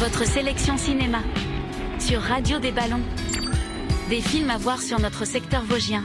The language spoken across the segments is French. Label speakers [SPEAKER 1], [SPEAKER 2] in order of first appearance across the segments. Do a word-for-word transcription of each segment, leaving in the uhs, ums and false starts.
[SPEAKER 1] Votre sélection cinéma sur Radio des Ballons. Des films à voir sur notre secteur vosgien.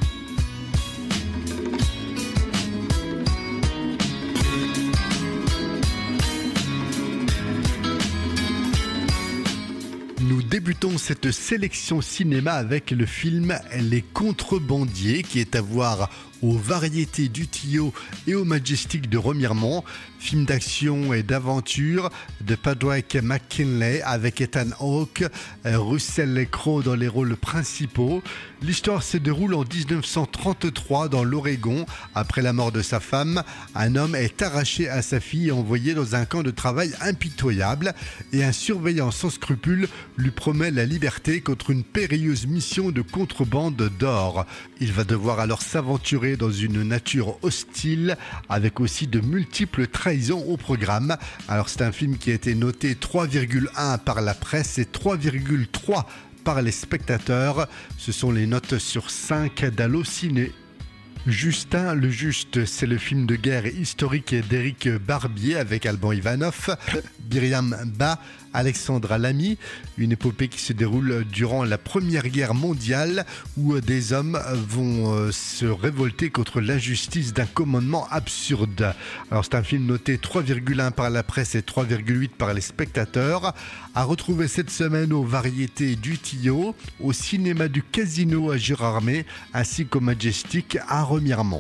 [SPEAKER 2] Nous débutons cette sélection cinéma avec le film Les Contrebandiers qui est à voir aux Variétés du Tillot et au Majestic de Remiremont. Film d'action et d'aventure de Padraig McKinley avec Ethan Hawke, Russell Crowe dans les rôles principaux. L'histoire se déroule en dix-neuf cent trente-trois dans l'Oregon. Après la mort de sa femme, un homme est arraché à sa fille et envoyé dans un camp de travail impitoyable et un surveillant sans scrupules lui promet la liberté contre une périlleuse mission de contrebande d'or. Il va devoir alors s'aventurer dans une nature hostile avec aussi de multiples trahisons au programme. Alors c'est un film qui a été noté trois virgule un par la presse et trois virgule trois par les spectateurs. Ce sont les notes sur cinq d'Allociné. Justin le Juste, c'est le film de guerre historique d'Éric Barbier avec Alban Ivanov, Myriam Ba, Alexandra Lamy, une épopée qui se déroule durant la Première Guerre mondiale où des hommes vont se révolter contre l'injustice d'un commandement absurde. Alors c'est un film noté trois virgule un par la presse et trois virgule huit par les spectateurs, à retrouver cette semaine aux Variétés du Tillot, au cinéma du Casino à Gérardmer ainsi qu'au Majestic à Remiremont.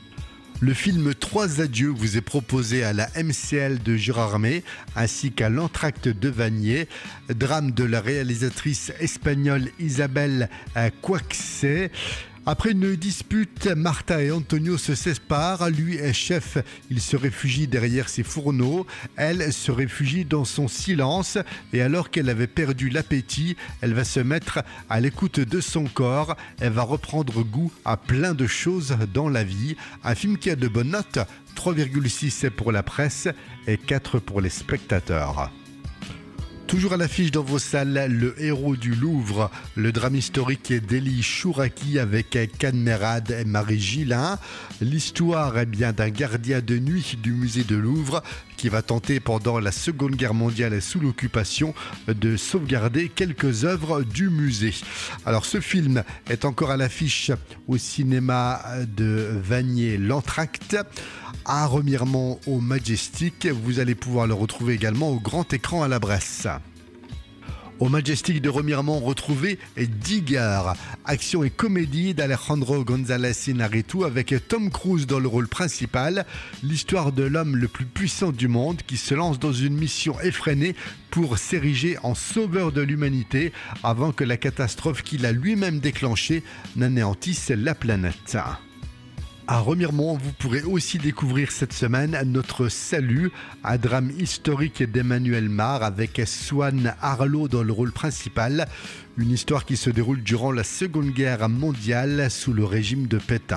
[SPEAKER 2] Le film Trois adieux vous est proposé à la M C L de Gérardmer ainsi qu'à l'Entracte de Vanier, drame de la réalisatrice espagnole Isabel Coixet. Après une dispute, Martha et Antonio se séparent. Lui est chef, il se réfugie derrière ses fourneaux. Elle se réfugie dans son silence. Et alors qu'elle avait perdu l'appétit, elle va se mettre à l'écoute de son corps. Elle va reprendre goût à plein de choses dans la vie. Un film qui a de bonnes notes, trois virgule six pour la presse et quatre pour les spectateurs. Toujours à l'affiche dans vos salles, Le Héros du Louvre, le drame historique d'Élie Chouraki avec Can Merad et Marie Gillin. L'histoire est bien d'un gardien de nuit du musée de Louvre qui va tenter pendant la Seconde Guerre mondiale et sous l'occupation de sauvegarder quelques œuvres du musée. Alors ce film est encore à l'affiche au cinéma de Vanier l'Entracte, à Remiremont au Majestic. Vous allez pouvoir le retrouver également au grand écran à la Bresse. Au Majestic de Remiremont, retrouvez Digger, action et comédie d'Alejandro González Iñárritu avec Tom Cruise dans le rôle principal. L'histoire de l'homme le plus puissant du monde qui se lance dans une mission effrénée pour s'ériger en sauveur de l'humanité avant que la catastrophe qu'il a lui-même déclenchée n'anéantisse la planète. À Remiremont, vous pourrez aussi découvrir cette semaine Notre Salut, un drame historique d'Emmanuel Mar avec Swan Arlo dans le rôle principal. Une histoire qui se déroule durant la Seconde Guerre mondiale sous le régime de Pétain.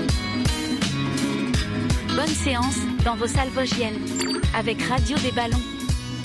[SPEAKER 1] Bonne séance dans vos salles vosgiennes avec Radio des Ballons.